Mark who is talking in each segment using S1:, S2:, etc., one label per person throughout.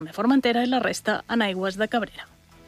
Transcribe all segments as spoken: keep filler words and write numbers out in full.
S1: de Formentera i la resta en aigües de Cabrera.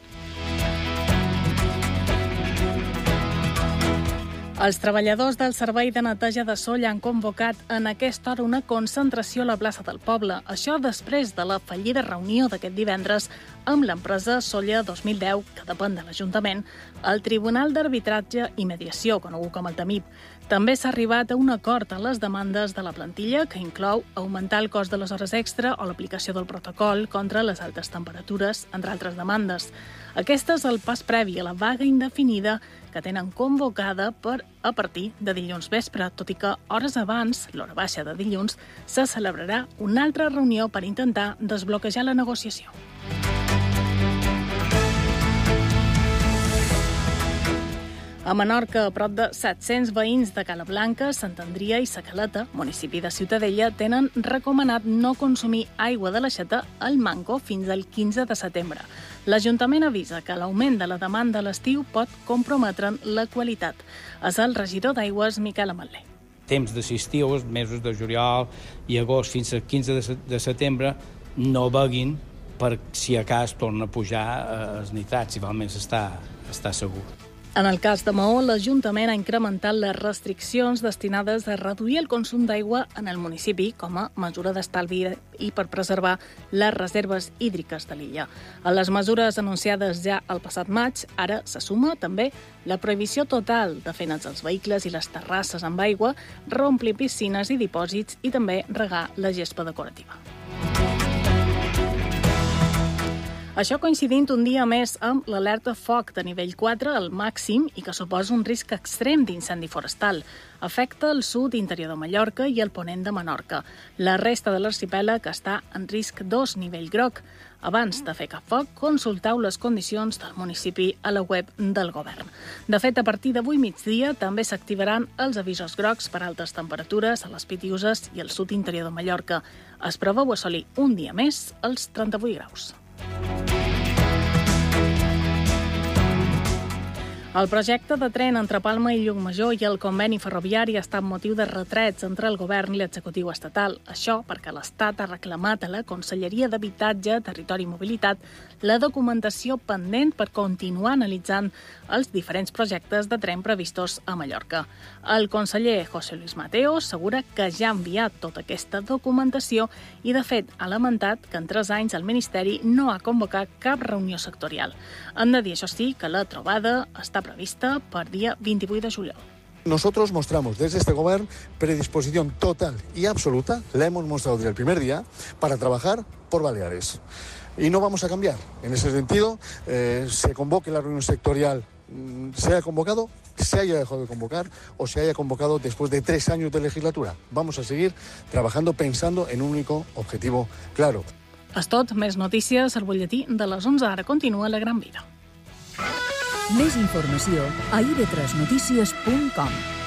S1: Els treballadors del Servei de Neteja de Sóller han convocat en aquesta hora una concentració a la plaça del poble. Això després de la fallida reunió d'aquest divendres amb l'empresa Sóller dos mil deu, que depèn de l'Ajuntament, al Tribunal d'Arbitratge i Mediació, conegut com el TAMIP. També s'ha arribat a un acord en les demandes de la plantilla, que inclou augmentar el cost de les hores extra o l'aplicació del protocol contra les altes temperatures, entre altres demandes. Aquest és el pas previ a la vaga indefinida que tenen convocada per a partir de dilluns vespre, tot i que hores abans, l'hora baixa de dilluns, se celebrarà una altra reunió per intentar desbloquejar la negociació. A Menorca, a prop de set-cents veïns de Cala Blanca, Sant Andria i Sa Caleta, municipi de Ciutadella, tenen recomanat no consumir aigua de l'aixeta al manco fins al quinze de setembre. L'Ajuntament avisa que l'augment de la demanda a l'estiu pot comprometre'n la qualitat. És el regidor d'Aigües, Miquel Ametler.
S2: Temps d'assistir els mesos de juliol i agost fins al quinze de setembre no beguin per si a cas torna a pujar els nitrats, si realment està, està segur.
S1: En el cas de Maó, l'Ajuntament ha incrementat les restriccions destinades a reduir el consum d'aigua en el municipi com a mesura d'estalvi i per preservar les reserves hídriques de l'illa. A les mesures anunciades ja el passat maig, ara se suma també la prohibició total de fer nets als vehicles i les terrasses amb aigua, reomplir piscines i dipòsits i també regar la gespa decorativa. Això coincidint un dia més amb l'alerta foc de nivell quatre, el màxim, i que suposa un risc extrem d'incendi forestal. Afecta el sud interior de Mallorca i el ponent de Menorca. La resta de l'arxipèlag està en risc dos, nivell groc. Abans de fer cap foc, consulteu les condicions del municipi a la web del govern. De fet, a partir d'avui migdia també s'activaran els avisos grocs per altes temperatures a les Pitiüses i al sud interior de Mallorca. Es preveu assolir un dia més els trenta-vuit graus. El projecte de tren entre Palma i Llucmajor i el conveni ferroviari ha estat motiu de retrets entre el govern i l'executiu estatal. Això perquè l'Estat ha reclamat a la Conselleria d'Habitatge, Territori i Mobilitat la documentació pendent per continuar analitzant els diferents projectes de tren previstos a Mallorca. El conseller José Luis Mateo assegura que ja ha enviat tota aquesta documentació i, de fet, ha lamentat que en tres anys el Ministeri no ha convocat cap reunió sectorial. Hem de dir, això sí, que la trobada està prevista per dia vint-i-vuit de juliol.
S3: Nosotros mostramos desde este gobierno predisposición total y absoluta, la hemos mostrado desde el primer día, para trabajar por Baleares. Y no vamos a cambiar. En ese sentido, eh, se convoque la reunión sectorial, se haya convocado, se haya dejado de convocar o se haya convocado después de tres años de legislatura. Vamos a seguir trabajando pensando en un único objetivo claro.
S1: És tot, més notícies al butlletí de les onze. Ara continua La Gran Vida.
S4: Més informació a i ve tres notícies punt com.